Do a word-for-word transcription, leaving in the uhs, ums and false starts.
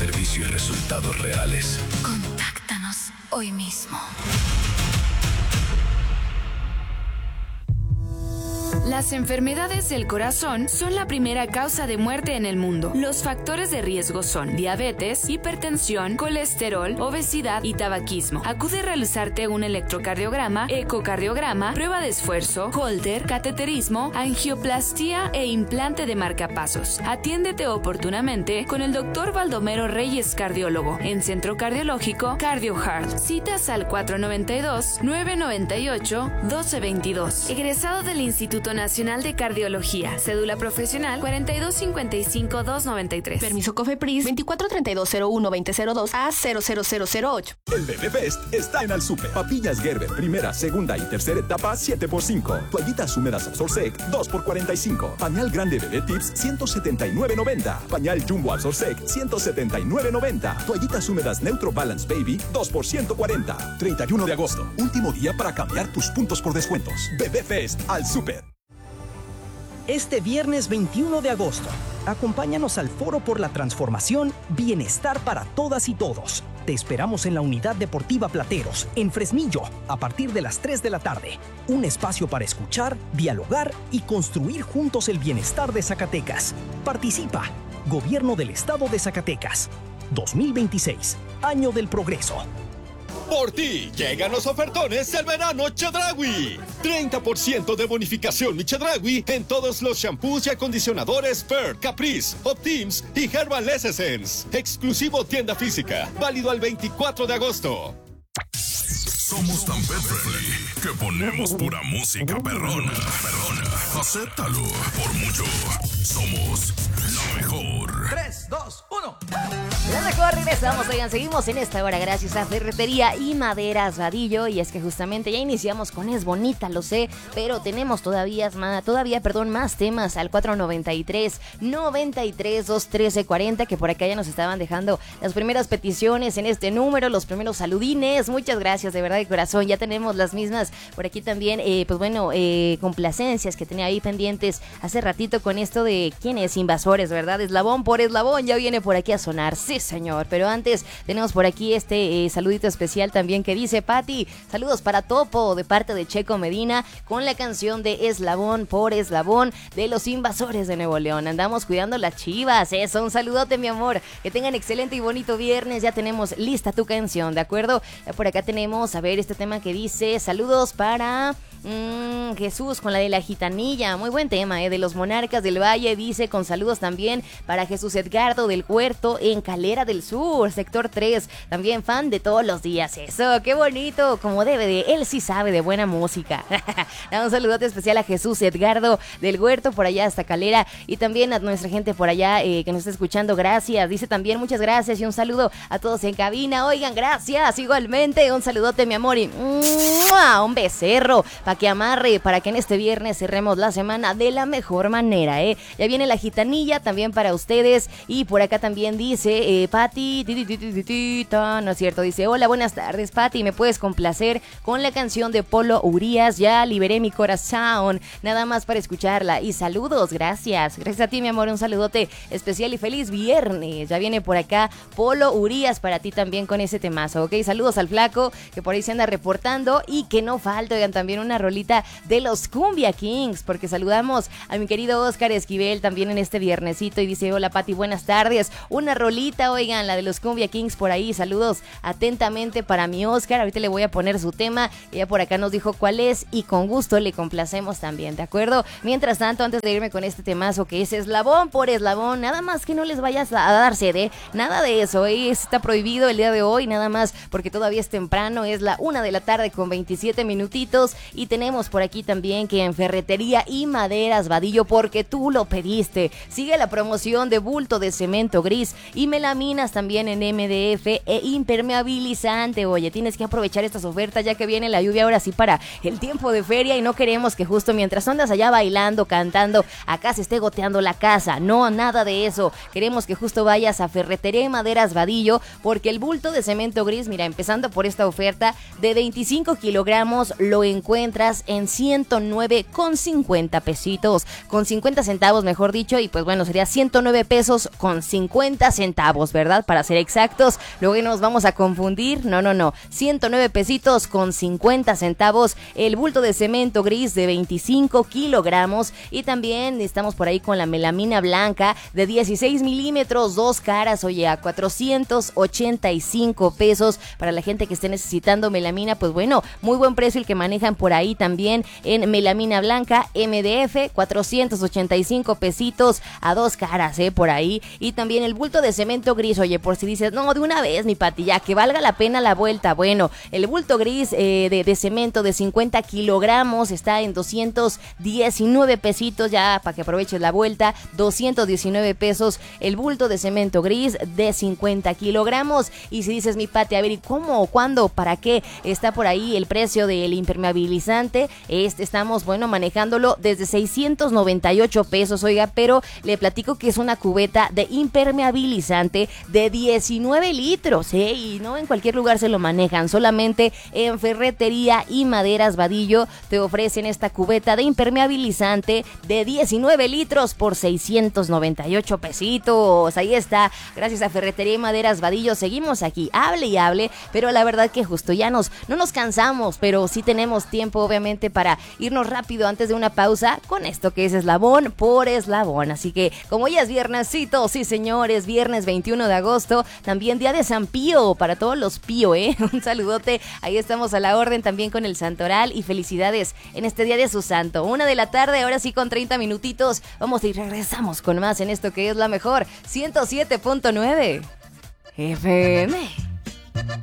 servicio y resultados reales. Contáctanos hoy mismo. Las enfermedades del corazón son la primera causa de muerte en el mundo. Los factores de riesgo son diabetes, hipertensión, colesterol, obesidad y tabaquismo. Acude a realizarte un electrocardiograma, ecocardiograma, prueba de esfuerzo, Holter, cateterismo, angioplastía e implante de marcapasos. Atiéndete oportunamente con el doctor Baldomero Reyes, cardiólogo, en Centro Cardiológico CardioHeart. Citas al cuatro nueve dos, nueve nueve ocho, uno dos dos dos. Egresado del Instituto Nacional de Cardiología. Cédula profesional cuarenta y dos cincuenta y cinco, doscientos noventa y tres. Permiso COFEPRIS veinticuatro treinta y dos cero uno veinte cero dos a cero cero cero cero ocho. El Bebé Fest está en Alsuper. Papillas Gerber, primera, segunda y tercera etapa, siete por cinco. Toallitas húmedas Absorsec, dos por cuarenta y cinco. Pañal grande Bebé Tips, ciento setenta y nueve noventa. Pañal Jumbo Absorsec, ciento setenta y nueve noventa. Toallitas húmedas Neutro Balance Baby, dos por ciento cuarenta. treinta y uno de agosto, último día para cambiar tus puntos por descuentos. Bebé Fest Alsuper. Este viernes veintiuno de agosto, acompáñanos al Foro por la Transformación Bienestar para Todas y Todos. Te esperamos en la Unidad Deportiva Plateros, en Fresnillo, a partir de las tres de la tarde. Un espacio para escuchar, dialogar y construir juntos el bienestar de Zacatecas. Participa. Gobierno del Estado de Zacatecas. dos mil veintiséis, Año del Progreso. Por ti, llegan los ofertones del verano Chedraui. treinta por ciento de bonificación mi Chedraui en todos los shampoos y acondicionadores Pearl, Caprice, Optims y Herbal Essence. Exclusivo tienda física, válido al veinticuatro de agosto. Somos tan pet friendly que ponemos pura música perrona. Perrona. Acéptalo. Por mucho. Somos la mejor. tres, dos, uno. La mejor, regresamos, oigan, seguimos en esta hora gracias a Ferretería y Maderas Vadillo. Y es que justamente ya iniciamos con Es Bonita, lo sé, pero tenemos todavía, todavía perdón, más temas al cuatro noventa y tres, noventa y tres, doscientos trece, cuarenta, que por acá ya nos estaban dejando las primeras peticiones en este número, los primeros saludines. Muchas gracias, de verdad, de corazón. Ya tenemos las mismas por aquí también, eh, pues bueno, eh, complacencias que tenía ahí pendientes hace ratito con esto de quién es Invasores, ¿verdad? Eslabón por eslabón ya viene por aquí a sonar. Sí, señor, pero antes tenemos por aquí este eh, saludito especial también que dice Pati, saludos para Topo de parte de Checo Medina con la canción de Eslabón por eslabón de los Invasores de Nuevo León. Andamos cuidando las chivas, eso, un saludote, mi amor, que tengan excelente y bonito viernes. Ya tenemos lista tu canción, ¿de acuerdo? Ya por acá tenemos, a ver, este tema que dice, saludos para... Mm, Jesús con la de la gitanilla, muy buen tema, eh, de los Monarcas del Valle, dice, con saludos también para Jesús Edgardo del Huerto en Calera del Sur, sector tres, también fan de todos los días, eso, qué bonito, como debe de, él sí sabe de buena música. Un saludote especial a Jesús Edgardo del Huerto por allá hasta Calera y también a nuestra gente por allá eh, que nos está escuchando, gracias, dice también muchas gracias y un saludo a todos en cabina, oigan, gracias, igualmente, un saludote, mi amor, y ¡mua! Un becerro para que amarre, para que en este viernes cerremos la semana de la mejor manera, ¿eh? Ya viene la gitanilla también para ustedes y por acá también dice, eh, Pati, ti, ti, ti, ti, ti, ta, no es cierto, dice, hola, buenas tardes, Pati, ¿me puedes complacer con la canción de Polo Urias? Ya liberé mi corazón, nada más para escucharla y saludos, gracias, gracias a ti, mi amor, un saludote especial y feliz viernes. Ya viene por acá Polo Urias para ti también con ese temazo, ¿ok? Saludos al flaco que por ahí se anda reportando y que no falta, oigan, también una rolita de los Cumbia Kings, porque saludamos a mi querido Oscar Esquivel también en este viernesito y dice, hola Pati, buenas tardes, una rolita, oigan, la de los Cumbia Kings por ahí, saludos atentamente para mi Oscar, ahorita le voy a poner su tema, ella por acá nos dijo cuál es y con gusto le complacemos también, ¿de acuerdo? Mientras tanto, antes de irme con este temazo que es eslabón por eslabón, nada más que no les vayas a dar sed, nada de eso, ¿eh? Está prohibido el día de hoy, nada más porque todavía es temprano, es la una de la tarde con veintisiete minutitos y tenemos por aquí también que en Ferretería y Maderas Vadillo, porque tú lo pediste, sigue la promoción de bulto de cemento gris y melaminas también en M D F e impermeabilizante. Oye, tienes que aprovechar estas ofertas ya que viene la lluvia ahora sí para el tiempo de feria y no queremos que justo mientras andas allá bailando, cantando, acá se esté goteando la casa, no, nada de eso, queremos que justo vayas a Ferretería y Maderas Vadillo porque el bulto de cemento gris, mira, empezando por esta oferta de veinticinco kilogramos lo encuentras en ciento nueve con cincuenta pesitos, con cincuenta centavos mejor dicho, y pues bueno, sería ciento nueve pesos con cincuenta centavos, ¿verdad? ¿verdad? Para ser exactos, luego nos vamos a confundir. No, no, no. ciento nueve pesitos con cincuenta centavos. El bulto de cemento gris de veinticinco kilogramos. Y también estamos por ahí con la melamina blanca de dieciséis milímetros, dos caras, oye, a cuatrocientos ochenta y cinco pesos. Para la gente que esté necesitando melamina, pues bueno, muy buen precio el que manejan por ahí también en melamina blanca, M D F, cuatrocientos ochenta y cinco pesitos a dos caras, eh, por ahí. Y también el bulto de cemento gris, oye, por si dices, no, de una vez, mi Pati, ya, que valga la pena la vuelta. Bueno, el bulto gris eh, de, de cemento de cincuenta kilogramos está en doscientos diecinueve pesitos, ya, para que aproveches la vuelta, doscientos diecinueve pesos el bulto de cemento gris de cincuenta kilogramos. Y si dices, mi Pati, a ver, ¿y cómo, cuándo, para qué está por ahí el precio del impermeabilizante? Este estamos, bueno, manejándolo desde seiscientos noventa y ocho pesos, oiga, pero le platico que es una cubeta de impermeabilizante de diecinueve litros, ¿eh? Y no en cualquier lugar se lo manejan, solamente en Ferretería y Maderas Vadillo te ofrecen esta cubeta de impermeabilizante de diecinueve litros por seiscientos noventa y ocho pesitos. Ahí está, gracias a Ferretería y Maderas Vadillo seguimos aquí, hable y hable, pero la verdad que justo ya nos, no nos cansamos, pero sí tenemos tiempo obviamente para irnos rápido antes de una pausa con esto que es eslabón por eslabón. Así que como ya es viernesito, sí señores, viernes veintiuno de agosto, también día de San Pío, para todos los Pío, ¿eh? Un saludote, ahí estamos a la orden también con el Santoral y felicidades en este día de su santo. Una de la tarde, ahora sí con treinta minutitos, vamos y regresamos con más en esto que es la mejor ciento siete punto nueve F M.